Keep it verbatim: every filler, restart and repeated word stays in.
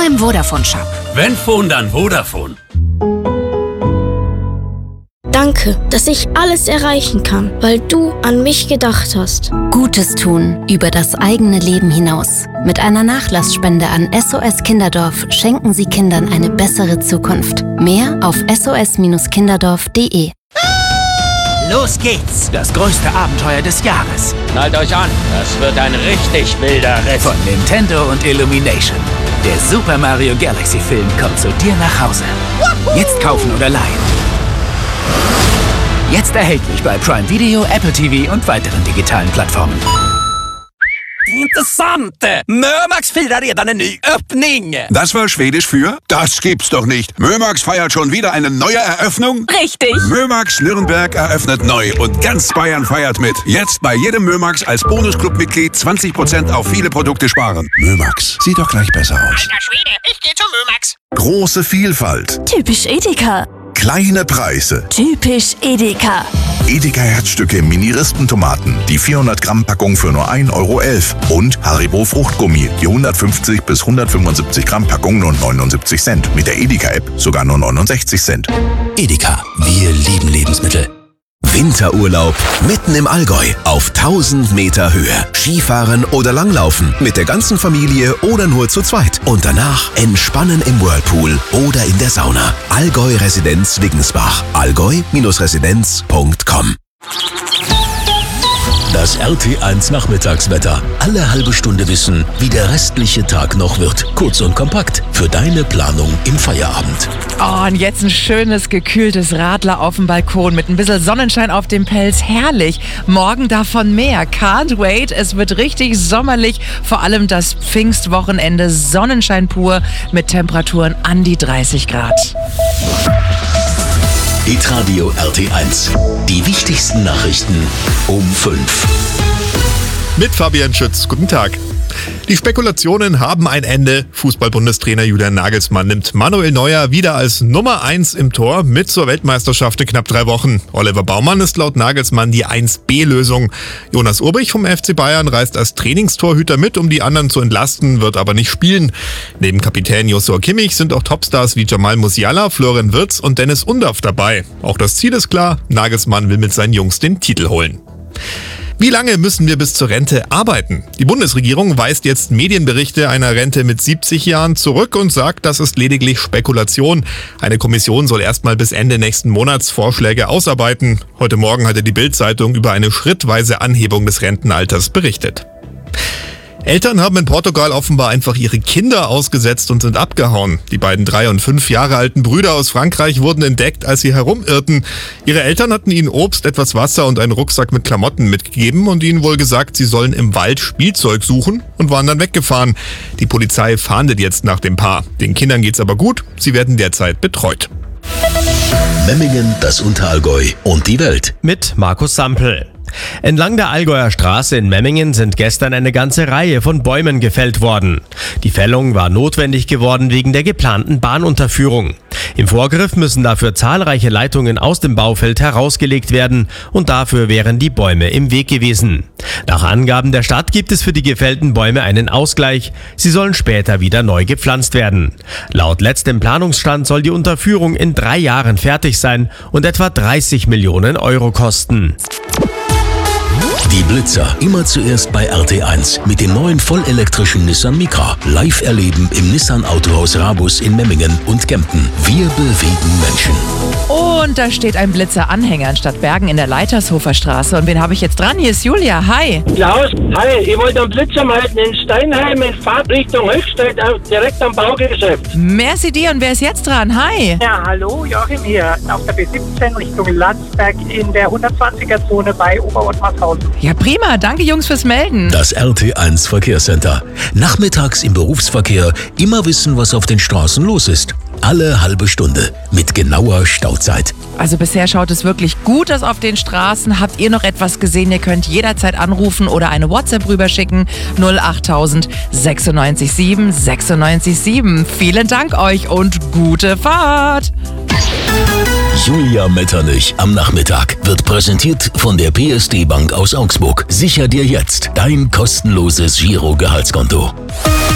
Nur im Vodafone-Shop. Wenn Phone, dann Vodafone. Danke, dass ich alles erreichen kann, weil du an mich gedacht hast. Gutes tun über das eigene Leben hinaus. Mit einer Nachlassspende an S O S Kinderdorf schenken Sie Kindern eine bessere Zukunft. Mehr auf s o s kinderdorf punkt de. Los geht's! Das größte Abenteuer des Jahres. Schnallt euch an, das wird ein richtig wilder Ritt. Von Nintendo und Illumination. Der Super Mario Galaxy Film kommt zu dir nach Hause. Jetzt kaufen oder leihen. Jetzt erhältlich bei Prime Video, Apple T V und weiteren digitalen Plattformen. Intressant! Mömax firar redan en ny öppning! Das war Schwedisch für? Das gibt's doch nicht. Mömax feiert schon wieder eine neue Eröffnung? Richtig. Mömax Nürnberg eröffnet neu und ganz Bayern feiert mit. Jetzt bei jedem Mömax als Bonusclub-Mitglied zwanzig Prozent auf viele Produkte sparen. Mömax, sieht doch gleich besser aus. Alter Schwede, ich geh zu Mömax. Große Vielfalt. Typisch Edeka. Kleine Preise. Typisch Edeka. Edeka Herzstücke Mini-Rispentomaten. Die vierhundert Gramm Packung für nur ein Euro elf. Und Haribo Fruchtgummi. Die hundertfünfzig bis hundertfünfundsiebzig Gramm Packung nur neunundsiebzig Cent. Mit der Edeka-App sogar nur neunundsechzig Cent. Edeka. Wir lieben Lebensmittel. Winterurlaub mitten im Allgäu auf tausend Meter Höhe. Skifahren oder Langlaufen mit der ganzen Familie oder nur zu zweit. Und danach entspannen im Whirlpool oder in der Sauna. Allgäu Residenz Wiggensbach. allgäu Residenz punkt com. Das R T eins Nachmittagswetter. Alle halbe Stunde wissen, wie der restliche Tag noch wird. Kurz und kompakt für deine Planung im Feierabend. Oh, und jetzt ein schönes, gekühltes Radler auf dem Balkon mit ein bisschen Sonnenschein auf dem Pelz. Herrlich. Morgen davon mehr. Can't wait. Es wird richtig sommerlich. Vor allem das Pfingstwochenende. Sonnenschein pur mit Temperaturen an die dreißig Grad. Hitradio R T eins. Die wichtigsten Nachrichten um fünf. Mit Fabian Schütz. Guten Tag. Die Spekulationen haben ein Ende. Fußball-Bundestrainer Julian Nagelsmann nimmt Manuel Neuer wieder als Nummer eins im Tor mit zur Weltmeisterschaft in knapp drei Wochen. Oliver Baumann ist laut Nagelsmann die eins B Lösung. Jonas Urbich vom F C Bayern reist als Trainingstorhüter mit, um die anderen zu entlasten, wird aber nicht spielen. Neben Kapitän Joshua Kimmich sind auch Topstars wie Jamal Musiala, Florian Wirtz und Dennis Undaff dabei. Auch das Ziel ist klar, Nagelsmann will mit seinen Jungs den Titel holen. Wie lange müssen wir bis zur Rente arbeiten? Die Bundesregierung weist jetzt Medienberichte einer Rente mit siebzig Jahren zurück und sagt, das ist lediglich Spekulation. Eine Kommission soll erstmal bis Ende nächsten Monats Vorschläge ausarbeiten. Heute Morgen hatte die Bild-Zeitung über eine schrittweise Anhebung des Rentenalters berichtet. Eltern haben in Portugal offenbar einfach ihre Kinder ausgesetzt und sind abgehauen. Die beiden drei und fünf Jahre alten Brüder aus Frankreich wurden entdeckt, als sie herumirrten. Ihre Eltern hatten ihnen Obst, etwas Wasser und einen Rucksack mit Klamotten mitgegeben und ihnen wohl gesagt, sie sollen im Wald Spielzeug suchen und waren dann weggefahren. Die Polizei fahndet jetzt nach dem Paar. Den Kindern geht's aber gut, sie werden derzeit betreut. Memmingen, das Unterallgäu und die Welt. Mit Markus Sampel. Entlang der Allgäuer Straße in Memmingen sind gestern eine ganze Reihe von Bäumen gefällt worden. Die Fällung war notwendig geworden wegen der geplanten Bahnunterführung. Im Vorgriff müssen dafür zahlreiche Leitungen aus dem Baufeld herausgelegt werden und dafür wären die Bäume im Weg gewesen. Nach Angaben der Stadt gibt es für die gefällten Bäume einen Ausgleich. Sie sollen später wieder neu gepflanzt werden. Laut letztem Planungsstand soll die Unterführung in drei Jahren fertig sein und etwa dreißig Millionen Euro kosten. Die Blitzer, immer zuerst bei R T eins mit dem neuen vollelektrischen Nissan Micra. Live erleben im Nissan Autohaus Rabus in Memmingen und Kempten. Wir bewegen Menschen. Und da steht ein Blitzer-Anhänger in Stadtbergen in der Leitershofer Straße. Und wen habe ich jetzt dran? Hier ist Julia. Hi. Klaus, hi. Ich wollte einen Blitzer malten in Steinheim in Fahrtrichtung Höchstadt, direkt am Baugeschäft. Merci dir. Und wer ist jetzt dran? Hi. Ja, hallo, Joachim hier. Auf der B siebzehn Richtung Landsberg in der hundertzwanziger Zone bei Ober-Ottmarshausen. Ja, prima. Danke, Jungs, fürs Melden. Das R T eins Verkehrscenter. Nachmittags im Berufsverkehr immer wissen, was auf den Straßen los ist. Alle halbe Stunde mit genauer Stauzeit. Also bisher schaut es wirklich gut aus auf den Straßen. Habt ihr noch etwas gesehen? Ihr könnt jederzeit anrufen oder eine WhatsApp rüberschicken. null achttausend sechsundneunzig sieben sechsundneunzig sieben. Vielen Dank euch und gute Fahrt. Julia Metternich am Nachmittag wird präsentiert von der P S D Bank aus Augsburg. Sicher dir jetzt dein kostenloses Giro-Gehaltskonto.